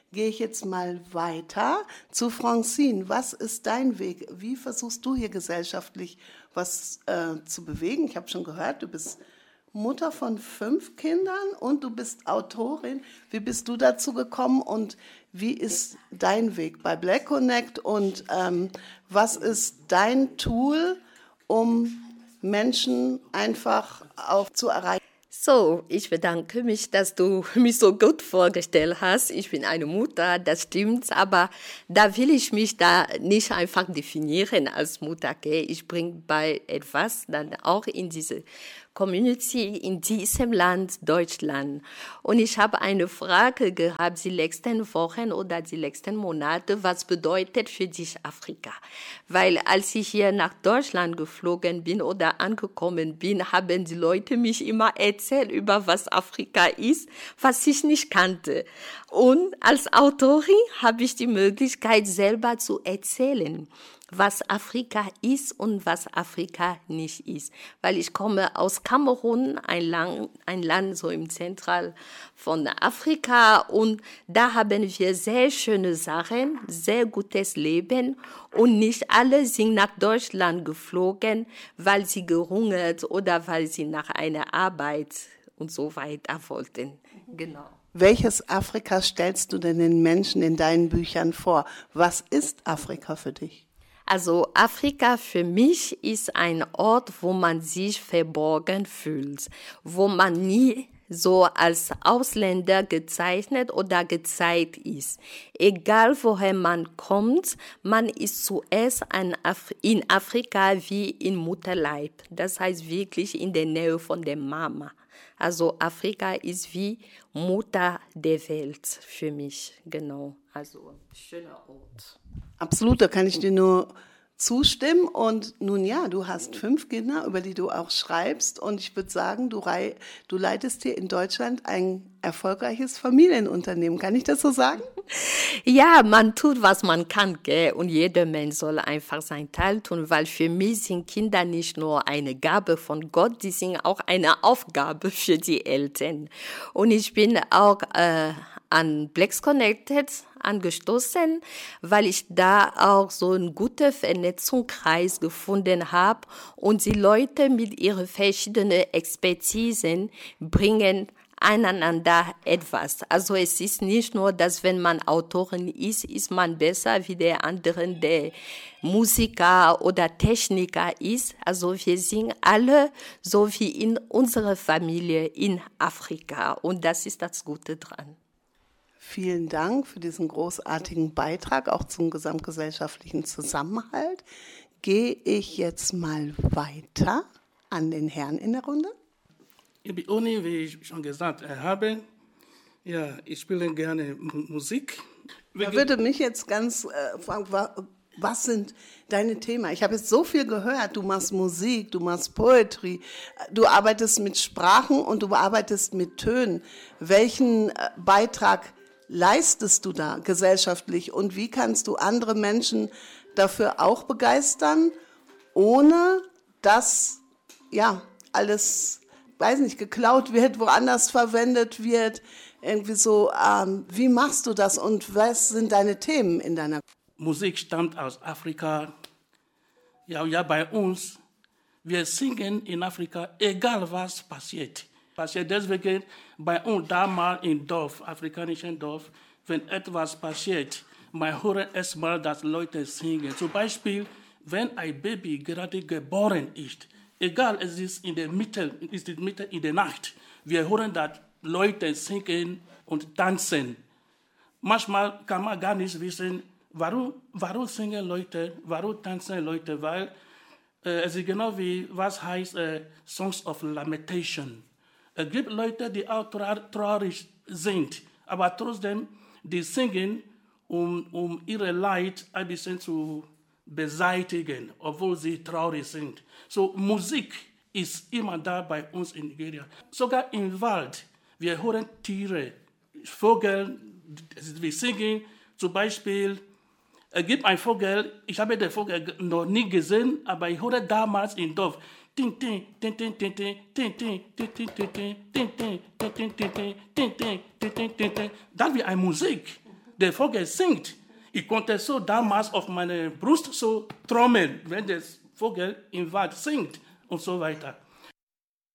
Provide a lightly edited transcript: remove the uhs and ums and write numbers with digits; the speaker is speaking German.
gehe ich jetzt mal weiter zu Francine. Was ist dein Weg? Wie versuchst du hier gesellschaftlich was zu bewegen? Ich habe schon gehört, du bist Mutter von 5 Kindern und du bist Autorin. Wie bist du dazu gekommen und wie ist dein Weg bei Black Connect und was ist dein Tool, um Menschen einfach auch zu erreichen? So, ich bedanke mich, dass du mich so gut vorgestellt hast. Ich bin eine Mutter, das stimmt, aber da will ich mich da nicht einfach definieren als Mutter. Okay? Ich bringe bei etwas dann auch in diese Community in diesem Land, Deutschland. Und ich habe eine Frage gehabt, die letzten Wochen oder die letzten Monate, was bedeutet für dich Afrika? Weil als ich hier nach Deutschland geflogen bin oder angekommen bin, haben die Leute mich immer erzählt über was Afrika ist, was ich nicht kannte. Und als Autorin habe ich die Möglichkeit, selber zu erzählen, was Afrika ist und was Afrika nicht ist. Weil ich komme aus Kamerun, ein Land so im Zentral von Afrika, und da haben wir sehr schöne Sachen, sehr gutes Leben, und nicht alle sind nach Deutschland geflogen, weil sie gehungert oder weil sie nach einer Arbeit und so weiter wollten. Genau. Welches Afrika stellst du denn den Menschen in deinen Büchern vor? Was ist Afrika für dich? Also Afrika für mich ist ein Ort, wo man sich verborgen fühlt, wo man nie so als Ausländer gezeichnet oder gezeigt ist. Egal woher man kommt, man ist zuerst in Afrika wie in Mutterleib. Das heißt wirklich in der Nähe von der Mama. Also Afrika ist wie Mutter der Welt für mich, genau. Also schöner Ort. Absolut, da kann ich dir nur zustimmen. Und nun ja, du hast 5 Kinder, über die du auch schreibst. Und ich würde sagen, du leitest hier in Deutschland ein erfolgreiches Familienunternehmen. Kann ich das so sagen? Ja, man tut, was man kann, gell? Und jeder Mensch soll einfach seinen Teil tun, weil für mich sind Kinder nicht nur eine Gabe von Gott, die sind auch eine Aufgabe für die Eltern. Und ich bin auch an Black Connected angestoßen, weil ich da auch so einen guten Vernetzungskreis gefunden habe und die Leute mit ihren verschiedenen Expertisen bringen einander etwas. Also es ist nicht nur, dass wenn man Autorin ist man besser wie der andere, der Musiker oder Techniker ist. Also wir sind alle so wie in unserer Familie in Afrika und das ist das Gute dran. Vielen Dank für diesen großartigen Beitrag, auch zum gesamtgesellschaftlichen Zusammenhalt. Gehe ich jetzt mal weiter an den Herrn in der Runde. Ich bin Oni, wie ich schon gesagt habe. Ja, ich spiele gerne Musik. Da würde mich jetzt ganz fragen, was sind deine Themen? Ich habe jetzt so viel gehört. Du machst Musik, du machst Poetry, du arbeitest mit Sprachen und du arbeitest mit Tönen. Welchen Beitrag leistest du da gesellschaftlich und wie kannst du andere Menschen dafür auch begeistern, ohne dass ja alles, weiß nicht, geklaut wird, woanders verwendet wird, irgendwie so, wie machst du das und was sind deine Themen in deiner Musik stammt aus Afrika. Ja, bei uns, wir singen in Afrika, egal was passiert. Deswegen bei uns damals im Dorf, afrikanischen Dorf, wenn etwas passiert, man hört erstmal, dass Leute singen. Zum Beispiel, wenn ein Baby gerade geboren ist, egal, es ist in der Mitte in der Nacht, wir hören, dass Leute singen und tanzen. Manchmal kann man gar nicht wissen, warum singen Leute, warum tanzen Leute, weil es ist genau wie, was heißt Songs of Lamentation. Es gibt Leute, die auch traurig sind, aber trotzdem, die singen, um ihre Leid ein bisschen zu beseitigen, obwohl sie traurig sind. So, Musik ist immer da bei uns in Nigeria. Sogar im Wald, wir hören Tiere, Vögel, wir singen, zum Beispiel, es gibt einen Vogel, ich habe den Vogel noch nie gesehen, aber ich höre damals im Dorf, das wie eine Musik. der Vogel singt. Ich konnte so damals auf meine Brust so trommeln, wenn der Vogel im Wald singt und so weiter.